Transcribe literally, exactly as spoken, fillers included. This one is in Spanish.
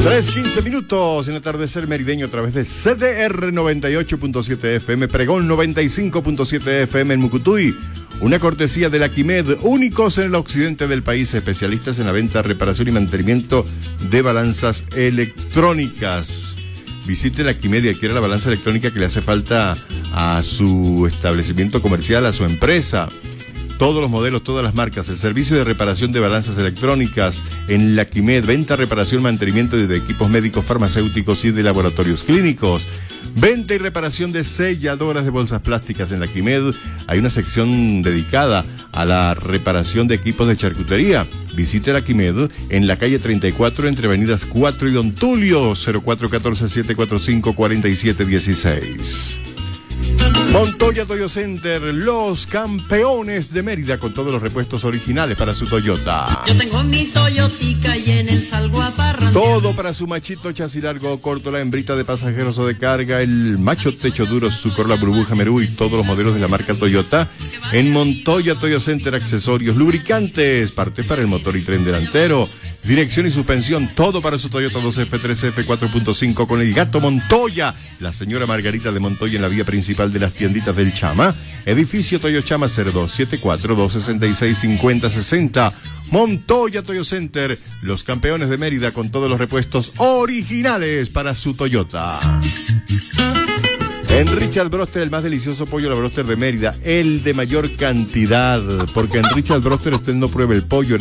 tres quince minutos en atardecer merideño a través de C D R noventa y ocho punto siete F M, Pregón noventa y cinco punto siete F M en Mucutuy. Una cortesía de la Quimed, únicos en el occidente del país, especialistas en la venta, reparación y mantenimiento de balanzas electrónicas. Visite la Quimed y adquiera la balanza electrónica que le hace falta a su establecimiento comercial, a su empresa. Todos los modelos, todas las marcas, el servicio de reparación de balanzas electrónicas en la Quimed, venta, reparación, mantenimiento de equipos médicos, farmacéuticos y de laboratorios clínicos. Venta y reparación de selladoras de bolsas plásticas en la Quimed. Hay una sección dedicada a la reparación de equipos de charcutería. Visite la Quimed en la calle treinta y cuatro entre avenidas cuatro y Don Tulio, cero cuatro uno cuatro, siete cuatro cinco, cuatro siete uno seis. Montoya Toyo Center, los campeones de Mérida con todos los repuestos originales para su Toyota. Yo tengo mi Toyotica y en él salgo a parrandear. Todo para su machito, chasis largo o corto, la hembrita de pasajeros o de carga, el macho techo duro, su Corolla burbuja Merú y todos los modelos de la marca Toyota. En Montoya Toyo Center, accesorios, lubricantes, partes para el motor y tren delantero, dirección y suspensión, todo para su Toyota dos F, tres F, cuatro punto cinco con el gato Montoya. La señora Margarita de Montoya en la vía principal de las tienditas del Chama. Edificio Toyo Chama cero dos siete cuatro, dos seis seis, cinco cero seis cero. Montoya Toyo Center, los campeones de Mérida con todos los repuestos originales para su Toyota. En Richard Broster, el más delicioso pollo a la broster de Mérida, el de mayor cantidad, porque en Richard Broster usted no pruebe el pollo.